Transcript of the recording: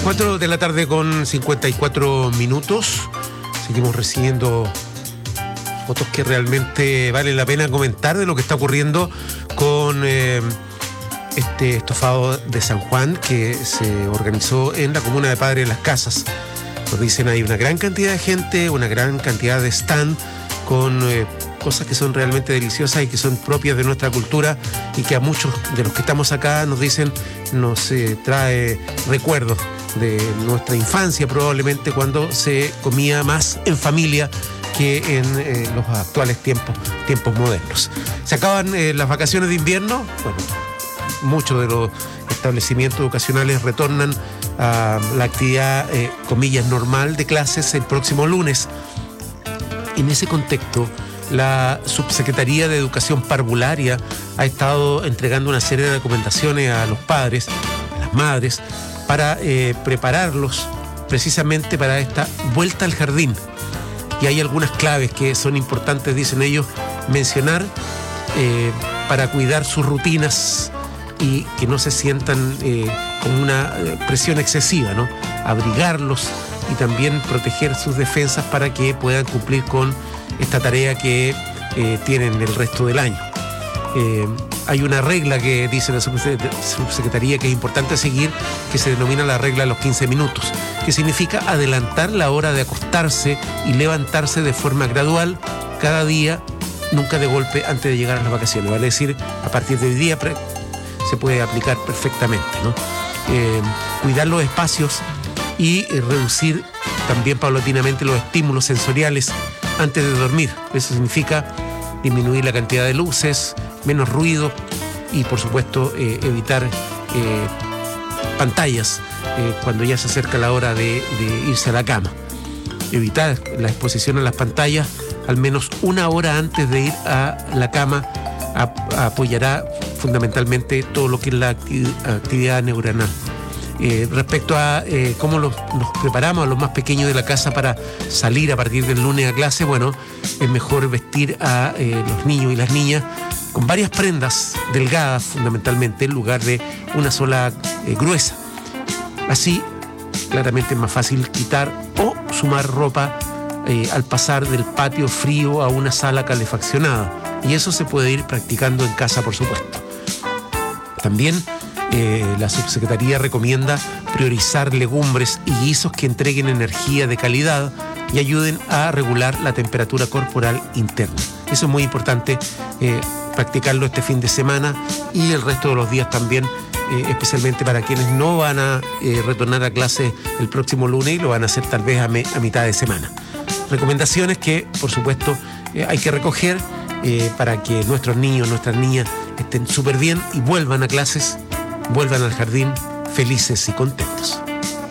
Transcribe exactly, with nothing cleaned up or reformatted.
cuatro de la tarde con cincuenta y cuatro minutos. Seguimos recibiendo fotos que realmente vale la pena comentar de lo que está ocurriendo con eh, este estofado de San Juan que se organizó en la comuna de Padre Las Casas. Nos dicen hay una gran cantidad de gente, una gran cantidad de stand con eh, cosas que son realmente deliciosas y que son propias de nuestra cultura y que a muchos de los que estamos acá nos dicen nos eh, trae recuerdos de nuestra infancia, probablemente cuando se comía más en familia que en eh, los actuales tiempos, tiempos modernos. Se acaban eh, las vacaciones de invierno. Bueno, muchos de los establecimientos educacionales retornan a la actividad, eh, comillas, normal de clases el próximo lunes. En ese contexto, la Subsecretaría de Educación Parvularia ha estado entregando una serie de recomendaciones a los padres, a las madres, para eh, prepararlos precisamente para esta vuelta al jardín. Y hay algunas claves que son importantes, dicen ellos, mencionar eh, para cuidar sus rutinas y que no se sientan eh, con una presión excesiva, ¿no? Abrigarlos y también proteger sus defensas para que puedan cumplir con esta tarea que eh, tienen el resto del año. Eh, hay una regla que dice la subsecretaría que es importante seguir, que se denomina la regla de los quince minutos, que significa adelantar la hora de acostarse y levantarse de forma gradual cada día, nunca de golpe antes de llegar a las vacaciones. Vale decir, a partir de hoy día se puede aplicar perfectamente, ¿no? Eh, cuidar los espacios y eh, reducir también paulatinamente los estímulos sensoriales antes de dormir. Eso significa disminuir la cantidad de luces, menos ruido y, por supuesto, eh, evitar eh, pantallas eh, cuando ya se acerca la hora de, de irse a la cama. Evitar la exposición a las pantallas al menos una hora antes de ir a la cama ap- apoyará fundamentalmente todo lo que es la acti- actividad neuronal. Eh, respecto a eh, cómo los, nos preparamos a los más pequeños de la casa para salir a partir del lunes a clase, bueno, es mejor vestir a eh, los niños y las niñas con varias prendas delgadas fundamentalmente en lugar de una sola eh, gruesa. Así, claramente es más fácil quitar o sumar ropa eh, al pasar del patio frío a una sala calefaccionada. Y eso se puede ir practicando en casa, por supuesto. También Eh, la subsecretaría recomienda priorizar legumbres y guisos que entreguen energía de calidad y ayuden a regular la temperatura corporal interna. Eso es muy importante, eh, practicarlo este fin de semana y el resto de los días también, eh, especialmente para quienes no van a eh, retornar a clase el próximo lunes y lo van a hacer tal vez a, me, a mitad de semana. Recomendaciones que, por supuesto, eh, hay que recoger eh, para que nuestros niños, nuestras niñas estén súper bien y vuelvan a clases, vuelvan al jardín felices y contentos.